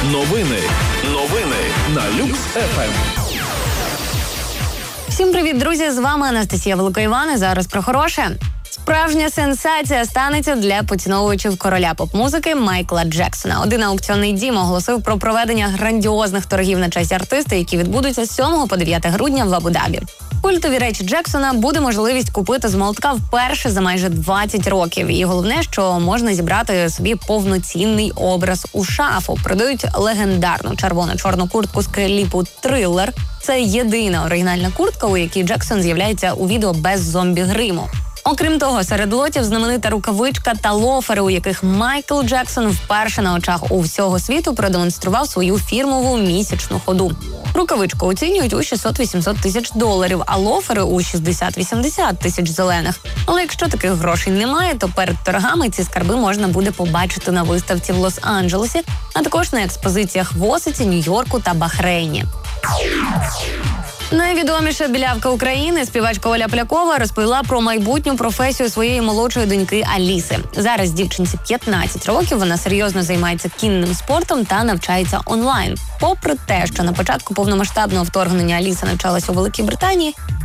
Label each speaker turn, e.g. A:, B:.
A: Новини на Люкс ФМ.
B: Всім привіт, друзі! З вами Анастасія Великоїван. Зараз про хороше. Справжня сенсація станеться для поціновувачів короля поп-музики Майкла Джексона. Один аукціонний дім оголосив про проведення грандіозних торгів на честь артиста, які відбудуться з 7 по 9 грудня в Абу-Дабі. Культові речі Джексона буде можливість купити з молотка вперше за майже 20 років. І головне, що можна зібрати собі повноцінний образ у шафу. Продають легендарну червоно-чорну куртку з кліпу «Трилер». Це єдина оригінальна куртка, у якій Джексон з'являється у відео без зомбі-гриму. Окрім того, серед лотів знаменита рукавичка та лофери, у яких Майкл Джексон вперше на очах у всього світу продемонстрував свою фірмову місячну ходу. Рукавичку оцінюють у $600-800 тисяч, а лофери у 60-80 тисяч зелених. Але якщо таких грошей немає, то перед торгами ці скарби можна буде побачити на виставці в Лос-Анджелесі, а також на експозиціях в Осиці, Нью-Йорку та Бахрейні. Найвідоміша білявка України, співачка Оля Полякова, розповіла про майбутню професію своєї молодшої доньки Аліси. Зараз дівчинці 15 років, вона серйозно займається кінним спортом та навчається онлайн. Попри те, що на початку повномасштабного вторгнення Аліса навчалася у Великій Британії,